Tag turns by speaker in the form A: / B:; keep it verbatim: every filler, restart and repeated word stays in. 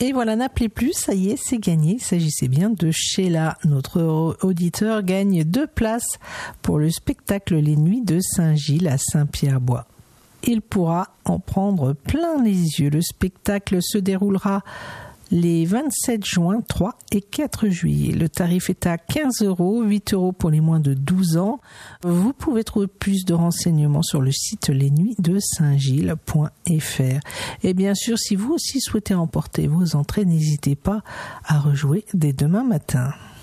A: Et voilà, n'appelez plus, ça y est, c'est gagné. Il s'agissait bien de Sheila. Notre auditeur gagne deux places pour le spectacle Les Nuits de Saint-Gilles à Saint-Pierre-Bois. Il pourra en prendre plein les yeux. Le spectacle se déroulera les vingt-sept juin, trois et quatre juillet. Le tarif est à quinze euros, huit euros pour les moins de douze ans. Vous pouvez trouver plus de renseignements sur le site les nuits de saint gilles point f r. Et bien sûr, si vous aussi souhaitez remporter vos entrées, n'hésitez pas à rejouer dès demain matin.